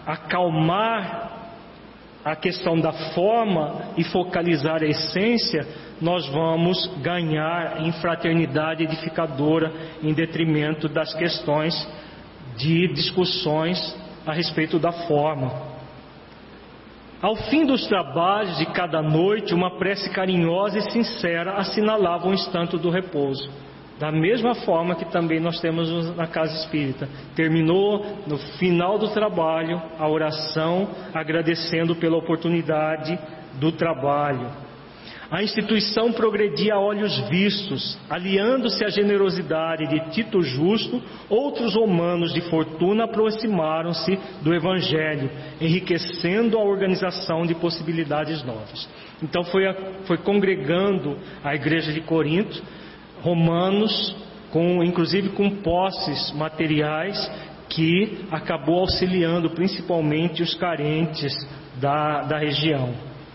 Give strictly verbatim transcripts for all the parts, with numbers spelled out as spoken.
acalmar a questão da forma e focalizar a essência, nós vamos ganhar em fraternidade edificadora, em detrimento das questões de discussões a respeito da forma. Ao fim dos trabalhos de cada noite, uma prece carinhosa e sincera assinalava um instante do repouso. Da mesma forma que também nós temos na casa espírita. Terminou no final do trabalho a oração, agradecendo pela oportunidade do trabalho. A instituição progredia a olhos vistos, aliando-se à generosidade de Tito Justo. Outros romanos de fortuna aproximaram-se do Evangelho, enriquecendo a organização de possibilidades novas. Então foi, a, foi congregando a igreja de Corinto, romanos, com, inclusive com posses materiais, que acabou auxiliando principalmente os carentes da, da região.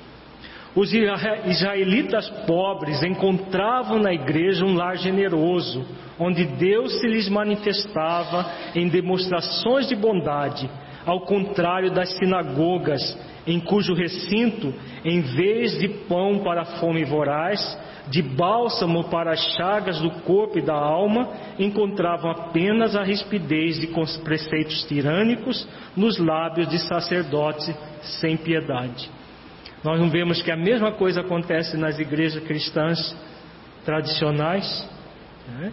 Os israelitas pobres encontravam na igreja um lar generoso, onde Deus se lhes manifestava em demonstrações de bondade, ao contrário das sinagogas, em cujo recinto, em vez de pão para a fome voraz, de bálsamo para as chagas do corpo e da alma, encontravam apenas a rispidez de preceitos tirânicos nos lábios de sacerdotes sem piedade. Nós não vemos que a mesma coisa acontece nas igrejas cristãs tradicionais, né?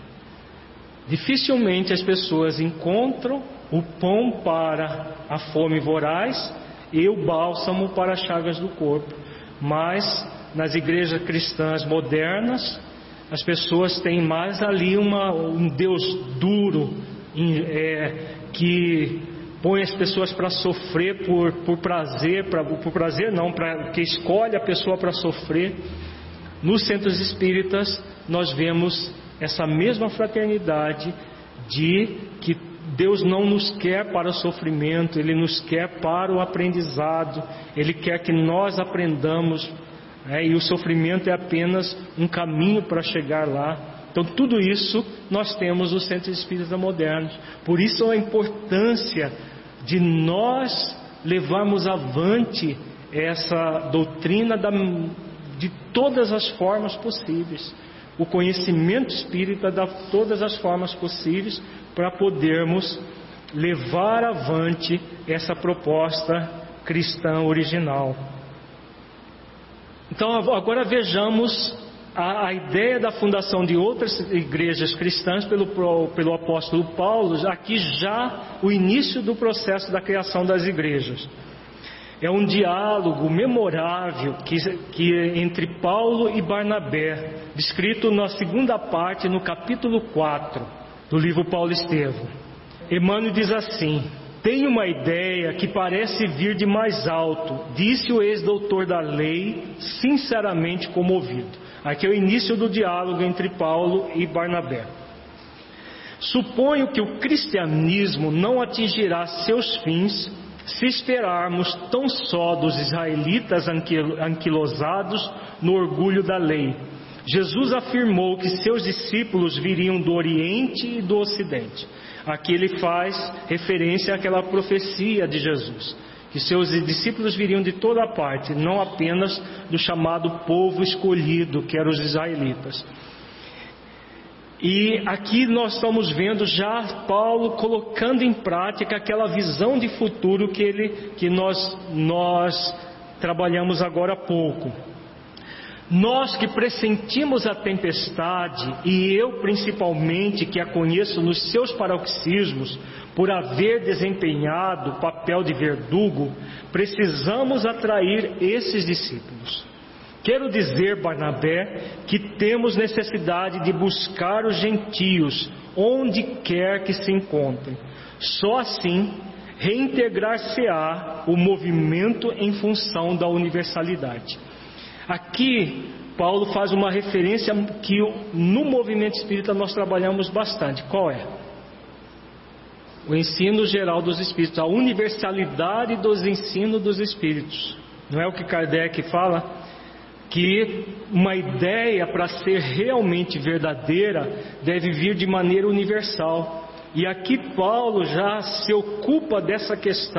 Dificilmente as pessoas encontram o pão para a fome voraz e o bálsamo para as chagas do corpo. Mas nas igrejas cristãs modernas, as pessoas têm mais ali uma, um Deus duro, é, que põe as pessoas para sofrer por, por prazer, pra, por prazer não, pra, que escolhe a pessoa para sofrer. Nos centros espíritas nós vemos essa mesma fraternidade de que Deus não nos quer para o sofrimento, Ele nos quer para o aprendizado, Ele quer que nós aprendamos, né? E o sofrimento é apenas um caminho para chegar lá. Então tudo isso nós temos nos centros espíritas modernos. Por isso a importância de nós levarmos avante essa doutrina da, de todas as formas possíveis, o conhecimento espírita de todas as formas possíveis, para podermos levar avante essa proposta cristã original. Então agora vejamos a, a ideia da fundação de outras igrejas cristãs pelo, pelo apóstolo Paulo, aqui já o início do processo da criação das igrejas. É um diálogo memorável que, que entre Paulo e Barnabé, descrito na segunda parte, no capítulo quatro do livro Paulo Estevão. Emmanuel diz assim: tenho uma ideia que parece vir de mais alto, disse o ex-doutor da lei, sinceramente comovido. Aqui é o início do diálogo entre Paulo e Barnabé. Suponho que o cristianismo não atingirá seus fins se esperarmos tão só dos israelitas anquilosados no orgulho da lei. Jesus afirmou que seus discípulos viriam do Oriente e do Ocidente. Aqui ele faz referência àquela profecia de Jesus, que seus discípulos viriam de toda parte, não apenas do chamado povo escolhido, que eram os israelitas. E aqui nós estamos vendo já Paulo colocando em prática aquela visão de futuro que, ele, que nós, nós trabalhamos agora há pouco. Nós que pressentimos a tempestade, e eu principalmente que a conheço nos seus paroxismos, por haver desempenhado o papel de verdugo, precisamos atrair esses discípulos. Quero dizer, Barnabé, que temos necessidade de buscar os gentios onde quer que se encontrem. Só assim reintegrar-se-á o movimento em função da universalidade. Aqui Paulo faz uma referência que no movimento espírita nós trabalhamos bastante. Qual é? O ensino geral dos espíritos, a universalidade dos ensinos dos espíritos. Não é o que Kardec fala? Que uma ideia, para ser realmente verdadeira, deve vir de maneira universal. E aqui Paulo já se ocupa dessa questão